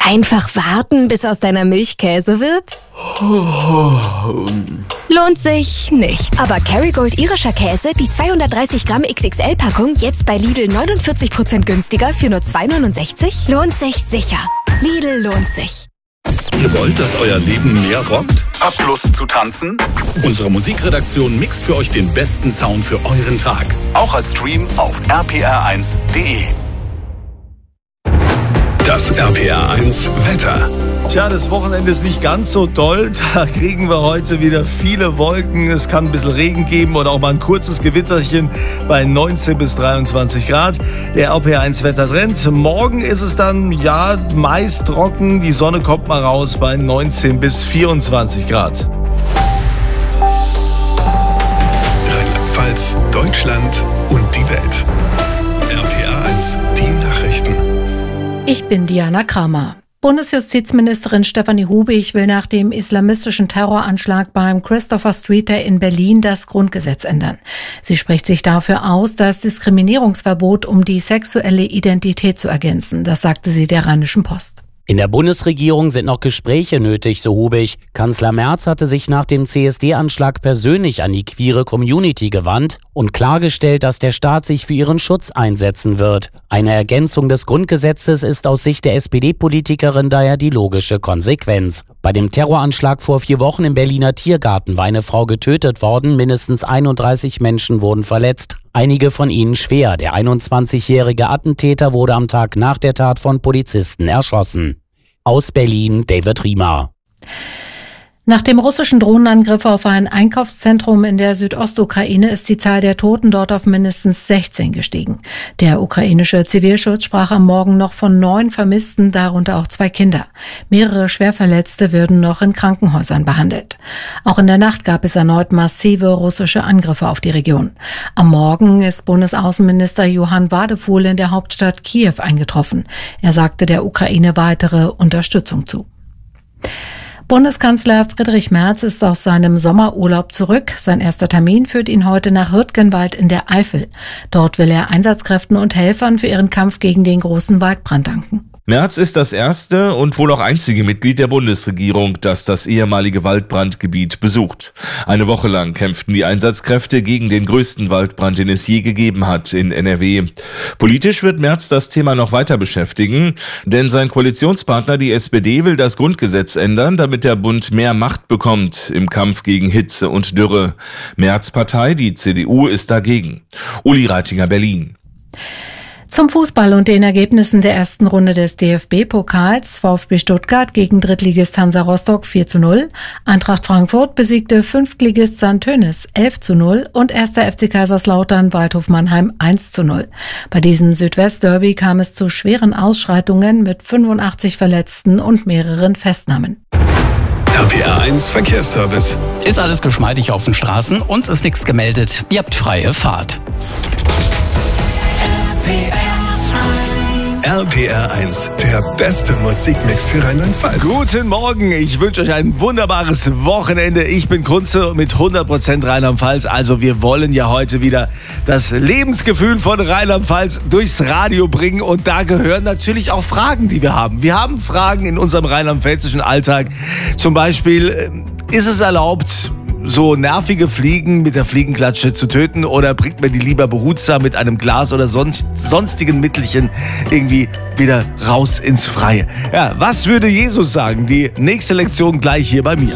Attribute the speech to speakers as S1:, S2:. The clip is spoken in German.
S1: Einfach warten, bis aus deiner Milch Käse wird? Lohnt sich nicht. Aber Kerrygold irischer Käse, die 230 Gramm XXL-Packung, jetzt bei Lidl 49% günstiger für nur 2,69? Lohnt sich sicher. Lidl lohnt sich.
S2: Ihr wollt, dass euer Leben mehr rockt? Habt Lust zu tanzen? Unsere Musikredaktion mixt für euch den besten Sound für euren Tag. Auch als Stream auf rpr1.de. Das RPR1 Wetter.
S3: Tja, das Wochenende ist nicht ganz so doll. Da kriegen wir heute wieder viele Wolken. Es kann ein bisschen Regen geben oder auch mal ein kurzes Gewitterchen bei 19 bis 23 Grad. Der RPR1 Wettertrend. Morgen ist es dann, ja, meist trocken. Die Sonne kommt mal raus bei 19 bis 24 Grad.
S2: Rheinland-Pfalz, Deutschland und die Welt. RPR1, die Nachrichten.
S4: Ich bin Diana Kramer. Bundesjustizministerin Stefanie Hubig will nach dem islamistischen Terroranschlag beim Christopher Street Day in Berlin das Grundgesetz ändern. Sie spricht sich dafür aus, das Diskriminierungsverbot um die sexuelle Identität zu ergänzen. Das sagte sie der Rheinischen Post.
S5: In der Bundesregierung sind noch Gespräche nötig, so Hubig. Kanzler Merz hatte sich nach dem CSD-Anschlag persönlich an die queere Community gewandt und klargestellt, dass der Staat sich für ihren Schutz einsetzen wird. Eine Ergänzung des Grundgesetzes ist aus Sicht der SPD-Politikerin daher die logische Konsequenz. Bei dem Terroranschlag vor 4 Wochen im Berliner Tiergarten war eine Frau getötet worden, mindestens 31 Menschen wurden verletzt. Einige von ihnen schwer. Der 21-jährige Attentäter wurde am Tag nach der Tat von Polizisten erschossen. Aus Berlin, David Riemer.
S4: Nach dem russischen Drohnenangriff auf ein Einkaufszentrum in der Südostukraine ist die Zahl der Toten dort auf mindestens 16 gestiegen. Der ukrainische Zivilschutz sprach am Morgen noch von 9 Vermissten, darunter auch 2 Kinder. Mehrere Schwerverletzte werden noch in Krankenhäusern behandelt. Auch in der Nacht gab es erneut massive russische Angriffe auf die Region. Am Morgen ist Bundesaußenminister Johann Wadefuhl in der Hauptstadt Kiew eingetroffen. Er sagte der Ukraine weitere Unterstützung zu. Bundeskanzler Friedrich Merz ist aus seinem Sommerurlaub zurück. Sein erster Termin führt ihn heute nach Hürtgenwald in der Eifel. Dort will er Einsatzkräften und Helfern für ihren Kampf gegen den großen Waldbrand danken.
S6: Merz ist das erste und wohl auch einzige Mitglied der Bundesregierung, das das ehemalige Waldbrandgebiet besucht. Eine Woche lang kämpften die Einsatzkräfte gegen den größten Waldbrand, den es je gegeben hat in NRW. Politisch wird Merz das Thema noch weiter beschäftigen, denn sein Koalitionspartner, die SPD, will das Grundgesetz ändern, damit der Bund mehr Macht bekommt im Kampf gegen Hitze und Dürre. Merz' Partei, die CDU, ist dagegen. Uli Reitinger, Berlin.
S4: Zum Fußball und den Ergebnissen der ersten Runde des DFB-Pokals. VfB Stuttgart gegen Drittligist Hansa Rostock 4:0. Eintracht Frankfurt besiegte Fünftligist St. Tönis 11:0 und 1. FC Kaiserslautern Waldhof Mannheim 1:0. Bei diesem Südwest-Derby kam es zu schweren Ausschreitungen mit 85 Verletzten und mehreren Festnahmen.
S2: RPR1 Verkehrsservice.
S7: Ist alles geschmeidig auf den Straßen? Uns ist nichts gemeldet. Ihr habt freie Fahrt.
S2: RPR1, der beste Musikmix für Rheinland-Pfalz.
S3: Guten Morgen, ich wünsche euch ein wunderbares Wochenende. Ich bin Kunze mit 100% Rheinland-Pfalz. Also wir wollen ja heute wieder das Lebensgefühl von Rheinland-Pfalz durchs Radio bringen. Und da gehören natürlich auch Fragen, die wir haben. Wir haben Fragen in unserem rheinland-pfälzischen Alltag. Zum Beispiel, ist es erlaubt, so nervige Fliegen mit der Fliegenklatsche zu töten, oder bringt man die lieber behutsam mit einem Glas oder sonstigen Mittelchen irgendwie wieder raus ins Freie? Ja, was würde Jesus sagen? Die nächste Lektion gleich hier bei mir.